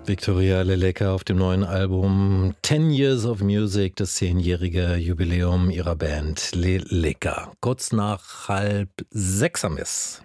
Victoria Leleka auf dem neuen Album 10 Years of Music, das 10-jährige Jubiläum ihrer Band Leleka. Kurz nach 5:30 haben wir's.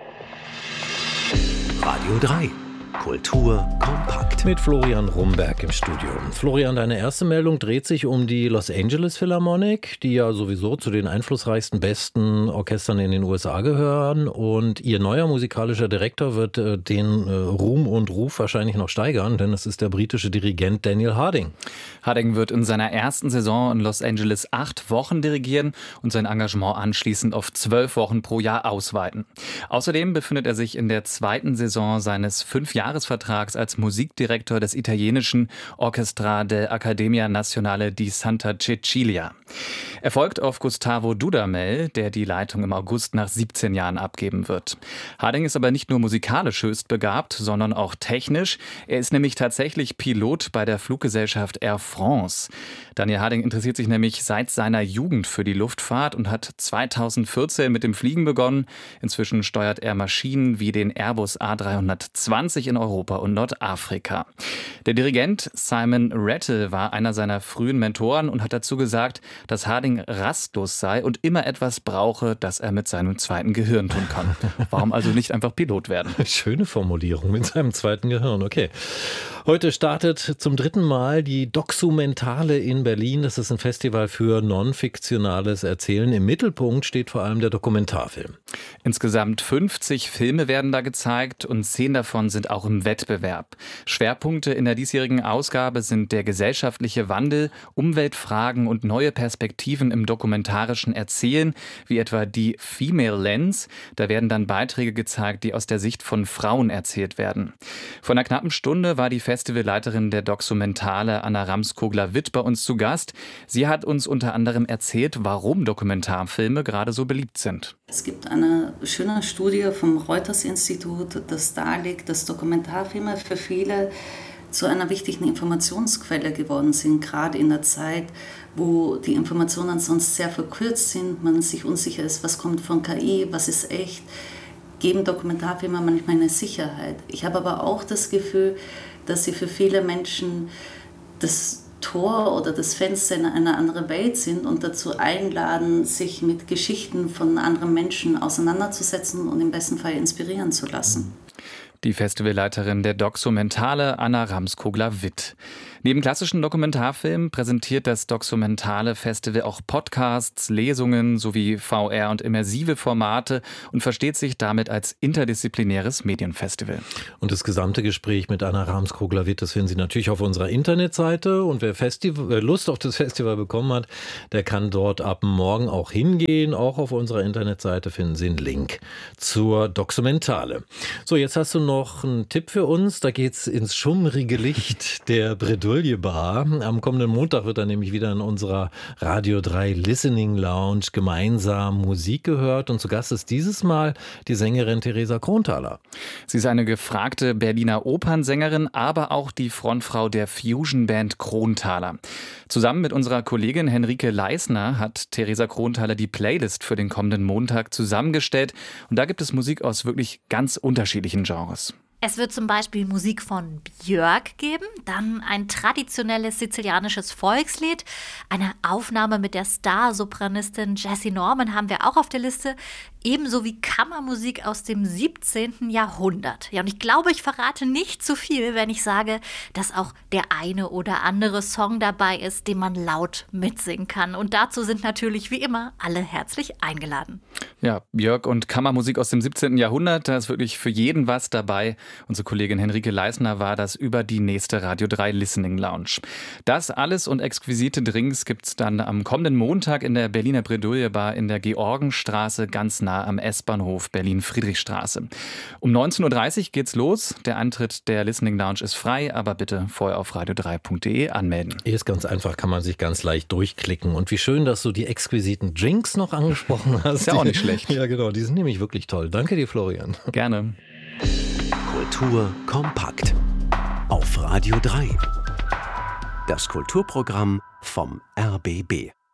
Radio 3. Kultur kompakt. Mit Florian Rumberg im Studio. Florian, deine erste Meldung dreht sich um die Los Angeles Philharmonic, die ja sowieso zu den einflussreichsten, besten Orchestern in den USA gehören. Und ihr neuer musikalischer Direktor wird den Ruhm und Ruf wahrscheinlich noch steigern, denn es ist der britische Dirigent Daniel Harding. Harding wird in seiner ersten Saison in Los Angeles 8 Wochen dirigieren und sein Engagement anschließend auf 12 Wochen pro Jahr ausweiten. Außerdem befindet er sich in der zweiten Saison seines 5-Jahres-Vertrags als Musikdirektor des italienischen Orchestra dell'Accademia Nazionale di Santa Cecilia. Er folgt auf Gustavo Dudamel, der die Leitung im August nach 17 Jahren abgeben wird. Harding ist aber nicht nur musikalisch höchst begabt, sondern auch technisch. Er ist nämlich tatsächlich Pilot bei der Fluggesellschaft Air France. Daniel Harding interessiert sich nämlich seit seiner Jugend für die Luftfahrt und hat 2014 mit dem Fliegen begonnen. Inzwischen steuert er Maschinen wie den Airbus A320 in Europa und Nordafrika. Der Dirigent Simon Rattle war einer seiner frühen Mentoren und hat dazu gesagt, dass Harding rastlos sei und immer etwas brauche, das er mit seinem zweiten Gehirn tun kann. Warum also nicht einfach Pilot werden? Schöne Formulierung, mit seinem zweiten Gehirn, okay. Heute startet zum 3. Mal die Doxumentale in Berlin. Das ist ein Festival für non-fiktionales Erzählen. Im Mittelpunkt steht vor allem der Dokumentarfilm. Insgesamt 50 Filme werden da gezeigt und 10 davon sind auch im Wettbewerb. Schwerpunkte in der diesjährigen Ausgabe sind der gesellschaftliche Wandel, Umweltfragen und neue Perspektiven im dokumentarischen Erzählen, wie etwa die Female Lens. Da werden dann Beiträge gezeigt, die aus der Sicht von Frauen erzählt werden. Vor einer knappen Stunde war die Festivalleiterin der Doxumentale, Anna Ramskogler-Witt, bei uns zu Gast. Sie hat uns unter anderem erzählt, warum Dokumentarfilme gerade so beliebt sind. Es gibt eine schöne Studie vom Reuters-Institut, das darlegt, dass Dokumentarfilme für viele zu einer wichtigen Informationsquelle geworden sind, gerade in der Zeit, wo die Informationen sonst sehr verkürzt sind, man sich unsicher ist, was kommt von KI, was ist echt, geben Dokumentarfilme manchmal eine Sicherheit. Ich habe aber auch das Gefühl, dass sie für viele Menschen das Tor oder das Fenster in eine andere Welt sind und dazu einladen, sich mit Geschichten von anderen Menschen auseinanderzusetzen und im besten Fall inspirieren zu lassen. Die Festivalleiterin der Doxumentale, Anna Ramskogler-Witt. Neben klassischen Dokumentarfilmen präsentiert das Doxumentale Festival auch Podcasts, Lesungen sowie VR- und immersive Formate und versteht sich damit als interdisziplinäres Medienfestival. Und das gesamte Gespräch mit Anna Ramskogler-Witt, das finden Sie natürlich auf unserer Internetseite. Und wer Lust auf das Festival bekommen hat, der kann dort ab morgen auch hingehen. Auch auf unserer Internetseite finden Sie einen Link zur Doxumentale. So, jetzt hast du noch einen Tipp für uns. Da geht's ins schummrige Licht der Bredouille Bar. Am kommenden Montag wird dann nämlich wieder in unserer Radio 3 Listening Lounge gemeinsam Musik gehört. Und zu Gast ist dieses Mal die Sängerin Theresa Kronthaler. Sie ist eine gefragte Berliner Opernsängerin, aber auch die Frontfrau der Fusion-Band Kronthaler. Zusammen mit unserer Kollegin Henrike Leisner hat Theresa Kronthaler die Playlist für den kommenden Montag zusammengestellt. Und da gibt es Musik aus wirklich ganz unterschiedlichen Genres. Es wird zum Beispiel Musik von Björk geben, dann ein traditionelles sizilianisches Volkslied, eine Aufnahme mit der Star-Sopranistin Jessie Norman haben wir auch auf der Liste, ebenso wie Kammermusik aus dem 17. Jahrhundert. Ja, und ich glaube, ich verrate nicht zu viel, wenn ich sage, dass auch der eine oder andere Song dabei ist, den man laut mitsingen kann. Und dazu sind natürlich wie immer alle herzlich eingeladen. Ja, Björk und Kammermusik aus dem 17. Jahrhundert, da ist wirklich für jeden was dabei. Unsere Kollegin Henrike Leisner war das über die nächste Radio 3 Listening Lounge. Das alles und exquisite Drinks gibt's dann am kommenden Montag in der Berliner Bredouille Bar in der Georgenstraße, ganz nah am S-Bahnhof Berlin-Friedrichstraße. Um 19.30 Uhr geht's los. Der Eintritt der Listening Lounge ist frei, aber bitte vorher auf radio3.de anmelden. Hier ist ganz einfach, kann man sich ganz leicht durchklicken. Und wie schön, dass du die exquisiten Drinks noch angesprochen hast. Ist ja auch nicht schlecht. Ja, genau, die sind nämlich wirklich toll. Danke dir, Florian. Gerne. Kultur kompakt. Auf Radio 3. Das Kulturprogramm vom RBB.